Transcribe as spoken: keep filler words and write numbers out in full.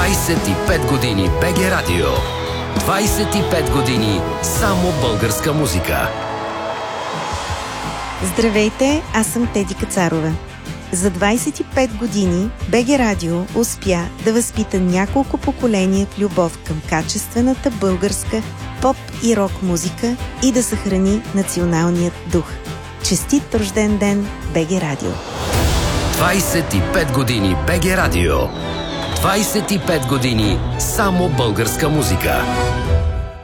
двайсет и пет години БГ Радио. двайсет и пет години само българска музика. Здравейте, аз съм Теди Кацарова. За двайсет и пет години БГ Радио успя да възпита няколко поколения в любов към качествената българска поп и рок музика и да съхрани националният дух. Честит рожден ден, БГ Радио! двайсет и пет години БГ Радио. двайсет и пет години само българска музика.